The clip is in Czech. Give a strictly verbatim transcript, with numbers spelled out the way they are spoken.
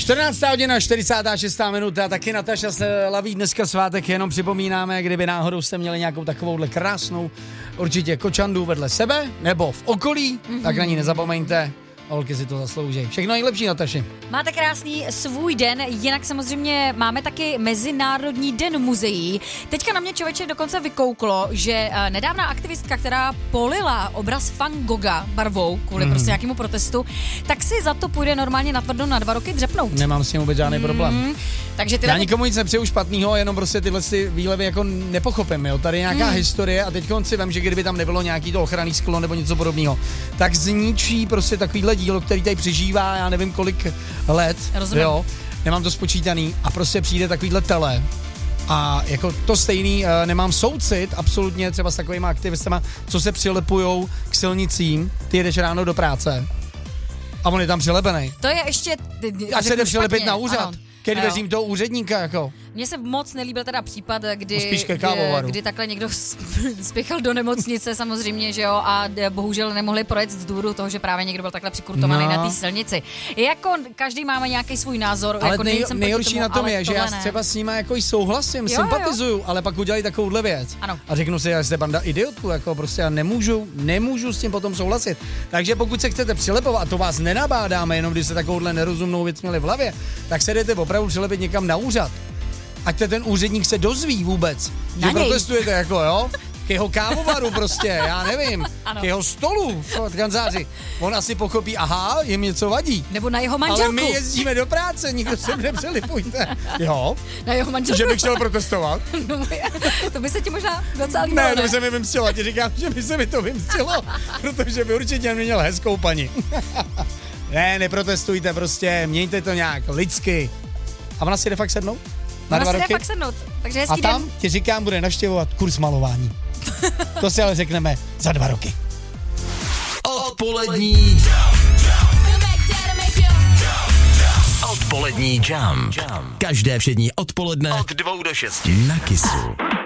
čtrnáctá hodina, čtyřicátá šestá minuta, taky Nataša se laví dneska svátek, jenom připomínáme, kdyby náhodou jste měli nějakou takovouhle krásnou, určitě kočandu vedle sebe, nebo v okolí, mm-hmm. tak na ní nezapomeňte. Holky si to zaslouží. Všechno nejlepší, Nataši. Máte krásný svůj den, jinak samozřejmě máme taky Mezinárodní den muzeí. Teďka na mě, člověče, dokonce vykouklo, že nedávná aktivistka, která polila obraz Van Gogha barvou kvůli mm. prostě nějakému protestu, tak si za to půjde normálně natvrdo na dva roky dřepnout. Nemám s tím vůbec žádný mm. problém. Takže Já nikomu nic nepřeju špatného, jenom prostě tyhle si výlevy jako nepochopím. Jo? Tady je nějaká mm. historie a teď si vím, že kdyby tam nebylo nějaký to ochranný sklo nebo něco podobného, tak zničí prostě takovýhle dílo, který tady přežívá, já nevím kolik let, Rozumím. jo, nemám to spočítaný a prostě přijde takovýhle tele a jako to stejný, uh, nemám soucit absolutně třeba s takovýma aktivistama, co se přilepujou k silnicím, ty jedeš ráno do práce a on je tam přilepený. To je ještě... A se jde přilepit na úřad. Ano. Když vezím toho úředníka, jako. Mně se moc nelíbil teda případ, kdy, kdy, kdy takhle někdo spěchal do nemocnice samozřejmě, že jo, a bohužel nemohli projet z důvodu toho, že právě někdo byl takhle přikurtovaný no. na té silnici. Jako každý máme nějaký svůj názor. Ale jako nej, nejhorší tomu, na tom je, že já ne. třeba s nima jako i souhlasím, jo, sympatizuju, jo. ale pak udělají takovouhle věc. Ano. A řeknu si, že jste banda idiotů, jako prostě já nemůžu, nemůžu s tím potom souhlasit. Takže pokud se chcete přilepovat, a to vás nenabádáme, jenom když se takovouhle nerozumnou věc měli v hlavě, tak se jdete opravdu přilepit někam na úřad. Ať ten úředník se dozví vůbec, na že něj. Protestujete, jako jo, k jeho kávovaru prostě, já nevím, ano. k jeho stolu v kanceláři. On asi pochopí, aha, jim něco vadí. Nebo na jeho manželku. Ale my jezdíme do práce, nikdo se nepřelipujte. Jo. Na jeho manželku. Že bych chtěl protestovat. No, to by se ti možná docela líbilo, ne? Ne, to by se mi vymstilo, ti říkám, že by se mi to vymstilo, protože by určitě měl hezkou paní. Ne, neprotestujte prostě, mějte to nějak lidsky. A ona si jde fakt sednout? Na ona dva si roky? jde fakt sednout, takže hezký A tam den. ti říkám, bude navštěvovat kurz malování. To si ale řekneme za dva roky. Odpolední Odpolední jam. Každé všední odpoledne od dvou do šesti na Kissu.